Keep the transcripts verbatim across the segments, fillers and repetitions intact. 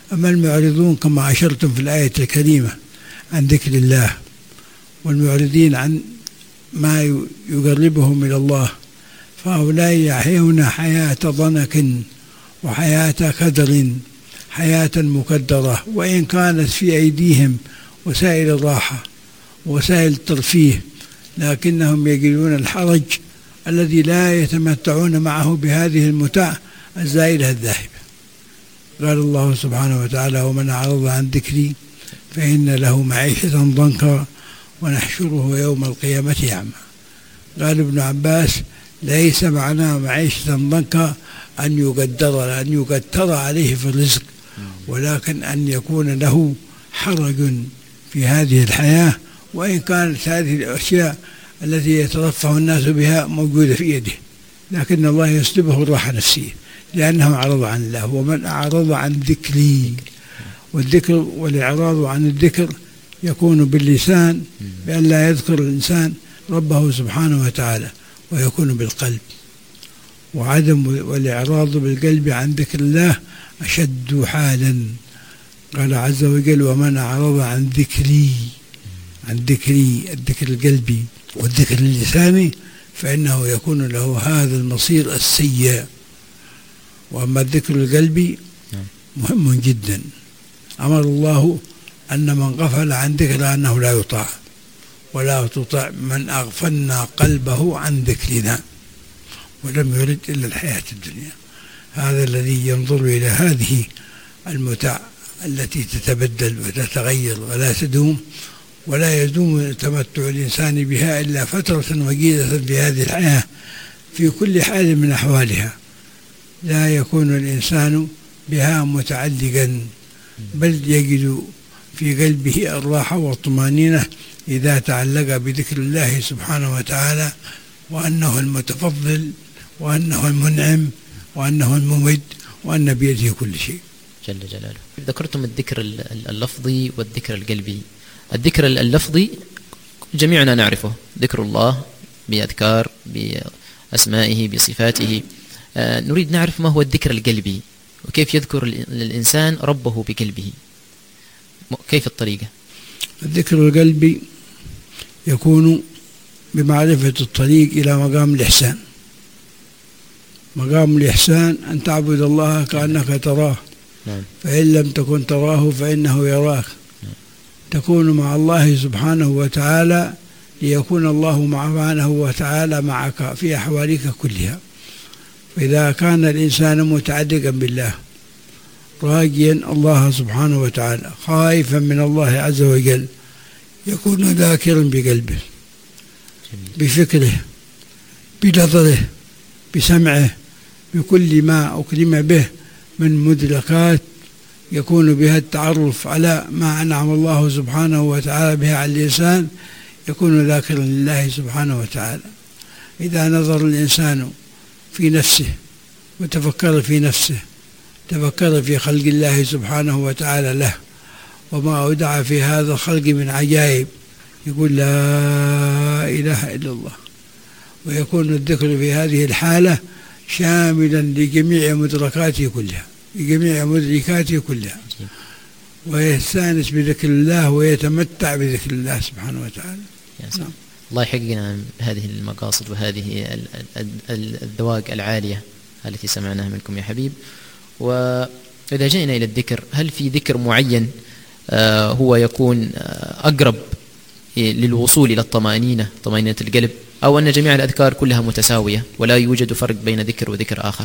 أما المعرضون كما أشرتم في الآية الكريمة عن ذكر الله والمعرضين عن ما يقربهم إلى الله، فهؤلاء يحيون حياة ضنك وحياة كدر، حياة مكدرة، وإن كانت في أيديهم وسائل الراحة وسائل الترفيه، لكنهم يجدون الحرج الذي لا يتمتعون معه بهذه المتاع الزائلة الذاهبة. قال الله سبحانه وتعالى: ومن أعرض عن ذكري فإن له معيشة ضنكا ونحشره يوم القيامة أعمى. قال ابن عباس: ليس معناه معيشة ضنكا أن يقدر أن يقدر عليه في الرزق، ولكن أن يكون له حرج في هذه الحياة، وإن كانت هذه الأشياء التي يترفع الناس بها موجودة في يده، لكن الله يسلبه الراحة النفسية لأنه أعرض عن الله. ومن أعرض عن ذكري، والذكر والإعراض عن الذكر يكون باللسان بأن لا يذكر الإنسان ربه سبحانه وتعالى، ويكون بالقلب، وعدم والإعراض بالقلب عن ذكر الله أشد حالا. قال عز وجل: ومن أعرض عن ذكري، عن ذكري الذكر القلبي والذكر اللساني، فإنه يكون له هذا المصير السيء. وأما الذكر القلبي مهم جدا، أمر الله أن من غفل عن ذكر أنه لا يطاع، ولا تطع من أغفلنا قلبه عن ذكرنا ولم يرد إلا الحياة الدنيا. هذا الذي ينظر إلى هذه المتاع التي تتبدل وتتغير ولا تدوم، ولا يدوم تمتع الإنسان بها إلا فترة وجيزة في هذه الحياة في كل حال من أحوالها، لا يكون الإنسان بها متعلقا، بل يجد في قلبه الراحة والطمأنينة إذا تعلق بذكر الله سبحانه وتعالى، وأنه المتفضل، وأنه المنعم، وأنه الممد، وأن بيده كل شيء جل جلاله. ذكرتم الذكر اللفظي والذكر القلبي. الذكر اللفظي جميعنا نعرفه، ذكر الله بأذكار بأسمائه بصفاته. آه نريد نعرف ما هو الذكر القلبي، وكيف يذكر الإنسان ربه بقلبه، كيف الطريقة؟ الذكر القلبي يكون بمعرفة الطريق إلى مقام الإحسان. مقام الإحسان أن تعبد الله كأنك تراه، فإن لم تكن تراه فإنه يراك. تكون مع الله سبحانه وتعالى ليكون الله سبحانه وتعالى معك في أحوالك كلها. فإذا كان الإنسان متعلقا بالله راجيا الله سبحانه وتعالى خائفا من الله عز وجل، يكون ذاكرا بقلبه بفكره بنظره بسمعه بكل ما أكرم به من مدركات يكون بها التعرف على ما أنعم الله سبحانه وتعالى بها على الإنسان، يكون ذاكرا لله سبحانه وتعالى. إذا نظر الإنسان في نفسه وتفكر في نفسه، تفكر في خلق الله سبحانه وتعالى له وما أودع في هذا الخلق من عجائب، يقول لا إله إلا الله، ويكون الذكر في هذه الحالة شاملا لجميع مدركاته كلها، لجميع مدركاته كلها، ويستانس بذكر الله ويتمتع بذكر الله سبحانه وتعالى. نعم. الله يحققنا هذه المقاصد وهذه الذواق العالية التي سمعناها منكم يا حبيب. وإذا جئنا إلى الذكر، هل في ذكر معين هو يكون أقرب للوصول إلى الطمأنينة، طمأنينة القلب، أو أن جميع الأذكار كلها متساوية ولا يوجد فرق بين ذكر وذكر آخر؟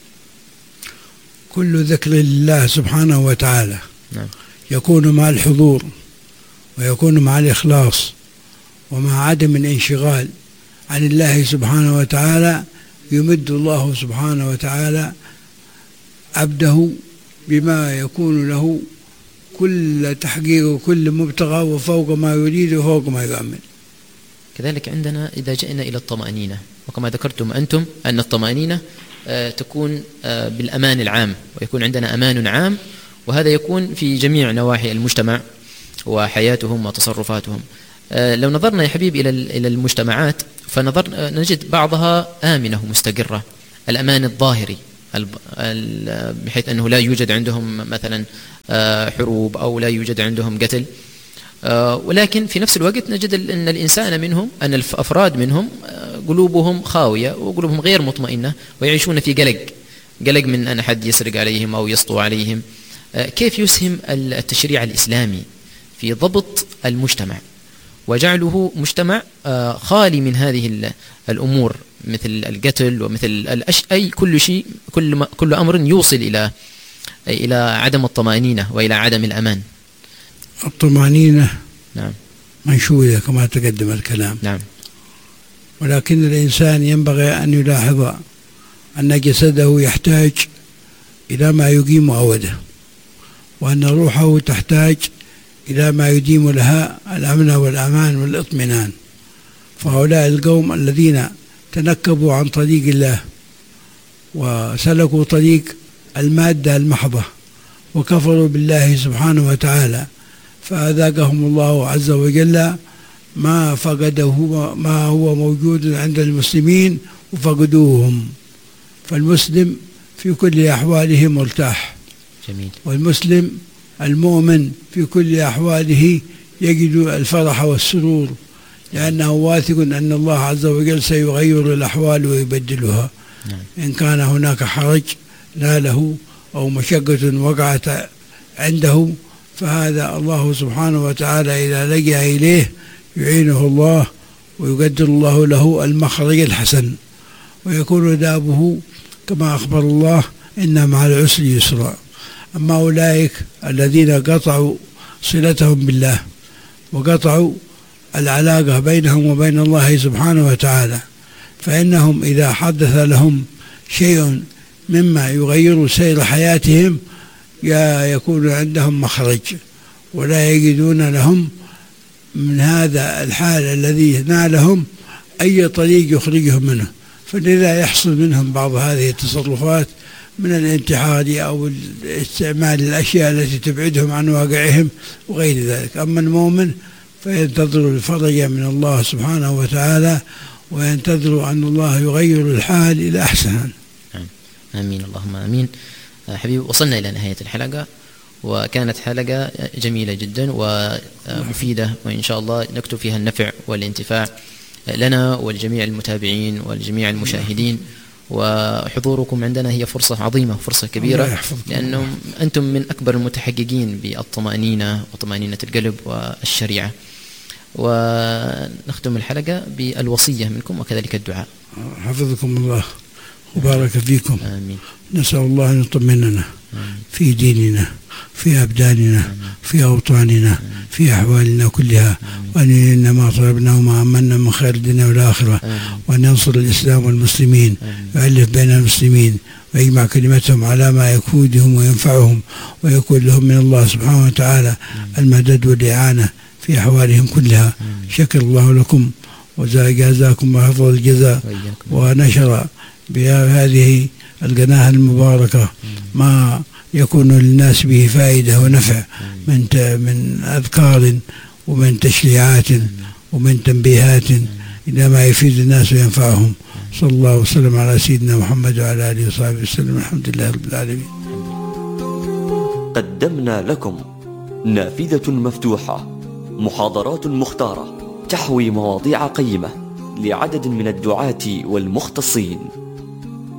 كل ذكر لله سبحانه وتعالى نعم. يكون مع الحضور، ويكون مع الإخلاص، ومع عدم الانشغال عن الله سبحانه وتعالى. يمد الله سبحانه وتعالى عبده بما يكون له كل تحقيق وكل مبتغى، وفوق ما يريد وفوق ما يؤمن. كذلك عندنا إذا جئنا إلى الطمأنينة، وكما ذكرتم أنتم أن الطمأنينة آه تكون آه بالأمان العام، ويكون عندنا أمان عام، وهذا يكون في جميع نواحي المجتمع وحياتهم وتصرفاتهم. آه لو نظرنا يا حبيب إلى إلى المجتمعات فنظر نجد بعضها آمنة مستقرة، الأمان الظاهري، بحيث أنه لا يوجد عندهم مثلا حروب أو لا يوجد عندهم قتل، ولكن في نفس الوقت نجد أن الإنسان منهم، أن الأفراد منهم قلوبهم خاوية وقلوبهم غير مطمئنة ويعيشون في قلق قلق من أن أحد يسرق عليهم أو يسطو عليهم. كيف يسهم التشريع الإسلامي في ضبط المجتمع وجعله مجتمع خالي من هذه الأمور مثل القتل ومثل الأش... أي كل شيء كل ما... كل أمر يوصل إلى إلى عدم الطمأنينة وإلى عدم الأمان؟ الطمأنينة نعم منشودة كما تقدم الكلام، نعم، ولكن الإنسان ينبغي أن يلاحظ أن جسده يحتاج إلى ما يقيم عوده، وأن روحه تحتاج إلى ما يديم لها الأمن والأمان والإطمئنان. فهؤلاء القوم الذين تنكبوا عن طريق الله وسلكوا طريق المادة المحضة وكفروا بالله سبحانه وتعالى، فأذاقهم الله عز وجل ما فقده ما هو موجود عند المسلمين وفقدوهم. فالمسلم في كل أحواله مرتاح، جميل. والمسلم المؤمن في كل أحواله يجد الفرح والسرور، لأنه واثق أن الله عز وجل سيغير الأحوال ويبدلها. نعم. إن كان هناك حرج ناله أو مشقة وقعت عنده، فهذا الله سبحانه وتعالى إذا لجأ إليه يعينه الله ويقدر الله له المخرج الحسن، ويكون دابه كما أخبر الله إن مع العسر يسرا. أما أولئك الذين قطعوا صلتهم بالله وقطعوا العلاقة بينهم وبين الله سبحانه وتعالى، فإنهم إذا حدث لهم شيء مما يغير سير حياتهم يكون عندهم مخرج، ولا يجدون لهم من هذا الحال الذي نالهم أي طريق يخرجهم منه، فلذا يحصل منهم بعض هذه التصرفات من الانتحار أو استعمال الأشياء التي تبعدهم عن واقعهم وغير ذلك. أما المؤمن فينتظر الفرج من الله سبحانه وتعالى وينتظر أن الله يغير الحال إلى أحسن. آمين، اللهم آمين. حبيبي، وصلنا إلى نهاية الحلقة، وكانت حلقة جميلة جدا ومفيدة، وإن شاء الله نكتب فيها النفع والانتفاع لنا ولجميع المتابعين ولجميع المشاهدين. وحضوركم عندنا هي فرصة عظيمة، فرصة كبيرة، لأنهم أنتم من أكبر المتحققين بالطمأنينة وطمأنينة القلب والشريعة. ونختم الحلقة بالوصية منكم وكذلك الدعاء. حفظكم الله وبارك فيكم. آمين. نسأل الله أن يطمئننا في ديننا، في أبداننا، في أوطاننا، في أحوالنا كلها، وأن يلنا ما طلبنا وما أمنا من خير الدنيا والآخرة، وأن ينصر الإسلام والمسلمين ويؤلف بين المسلمين ويجمع كلمتهم على ما يكودهم وينفعهم، ويكون لهم من الله سبحانه وتعالى المدد والإعانة في أحوالهم كلها. شكر الله لكم وجزاكم وحفظ الجزاء، ونشر بهذه القناة المباركة ما يكون للناس به فائدة ونفع من من أذكار ومن تشريعات ومن تنبيهات إلى ما يفيد الناس وينفعهم. صلى الله وسلم على سيدنا محمد وعلى آله وصحبه وسلم. الحمد لله رب العالمين. قدمنا لكم نافذة مفتوحة، محاضرات مختارة تحوي مواضيع قيمة لعدد من الدعاة والمختصين.